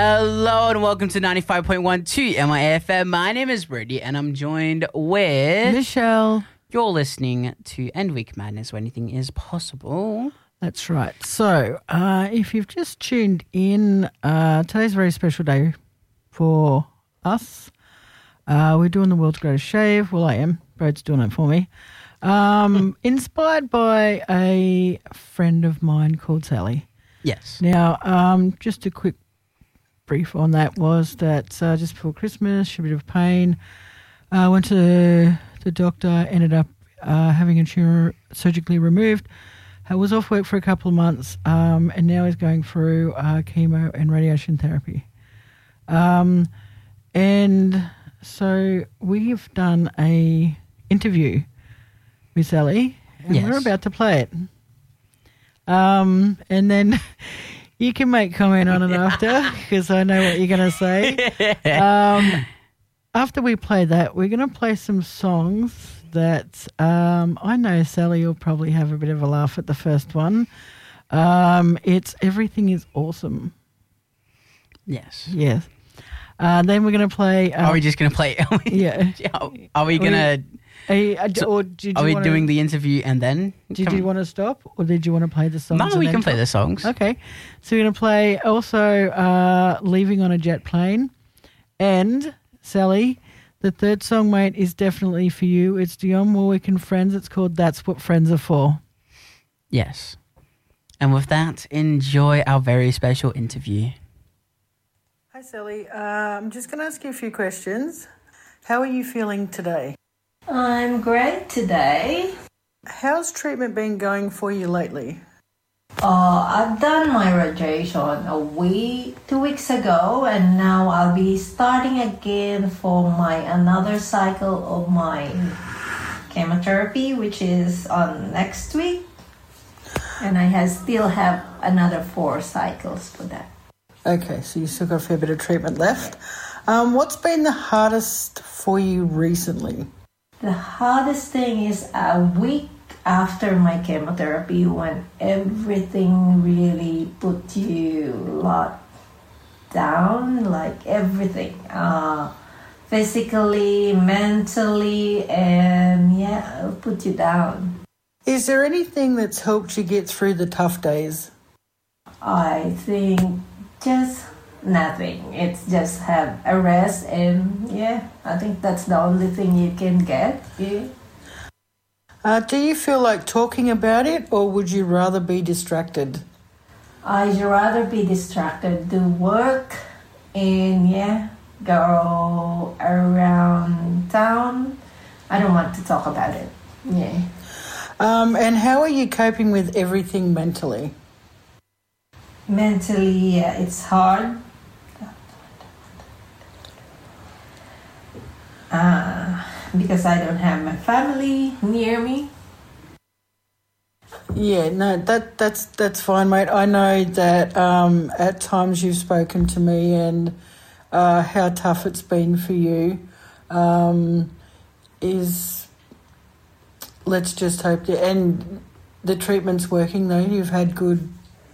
Hello and welcome to 95.12 MIFM. My name is Brody and I'm joined with Michelle. You're listening to End Week Madness, where anything is possible. That's right. So, if you've just tuned in, today's a very special day for us. We're doing the world's greatest shave. Well, I am. Brode's doing it for me. Inspired by a friend of mine called Sally. Yes. Now, just a quick brief on that was that just before Christmas, she had a bit of pain. Went to the doctor, ended up having a tumour surgically removed. Was off work for a couple of months, and now is going through chemo and radiation therapy. And so we've done a interview with Sally, and Yes. we're about to play it. And then you can make comment on it after, because I know what you're going to say. After we play that, we're going to play some songs that I know Sally will probably have a bit of a laugh at the first one. It's Everything is Awesome. Yes. Yes. Then we're going to play... Are we just going to play? yeah. Are we going to... Or did Are you we wanna, doing the interview and then... Did you want to stop, or did you want to play the songs? No, and we then can play talk? the songs. Okay. So we're going to play also Leaving on a Jet Plane. And, Sally, the third song, mate, is definitely for you. It's Dionne Warwick and Friends. It's called That's What Friends Are For. Yes. And with that, enjoy our very special interview. Hi, Sally. I'm just going to ask you a few questions. How are you feeling today? I'm great today. How's treatment been going for you lately? I've done my radiation 2 weeks ago, and now I'll be starting again for my another cycle of my chemotherapy, which is on next week. And I still have another 4 cycles for that. Okay, so you still got a fair bit of treatment left. What's been the hardest for you recently? The hardest thing is a week after my chemotherapy, when everything really put you a lot down, like everything, physically, mentally, and it'll put you down. Is there anything that's helped you get through the tough days? I think just nothing. It's just have a rest, and I think that's the only thing you can get. Yeah. Do you feel like talking about it, or would you rather be distracted? I'd rather be distracted, do work, and go around town. I don't want to talk about it. Yeah. And how are you coping with everything mentally? Mentally, it's hard. Because I don't have my family near me. Yeah, no, that's fine, mate. I know that at times you've spoken to me and how tough it's been for you. Let's just hope that, and the treatment's working though. You've had good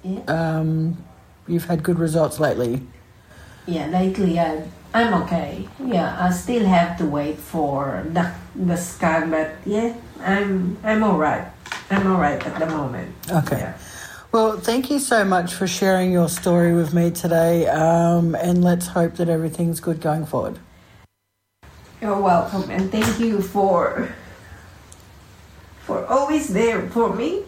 results lately. Yeah, lately I'm okay. Yeah, I still have to wait for the scan, but I'm all right. I'm all right at the moment. Okay. Yeah. Well, thank you so much for sharing your story with me today, and let's hope that everything's good going forward. You're welcome, and thank you for always there for me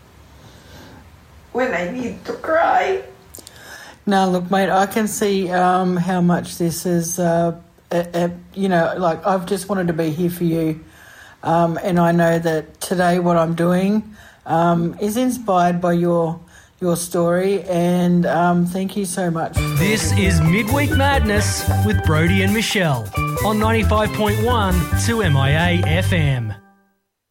when I need to cry. Now, look, mate, I can see how much this is, like I've just wanted to be here for you. And I know that today what I'm doing is inspired by your story, and thank you so much. This is Midweek Madness with Brody and Michelle on 95.1 2MIA FM.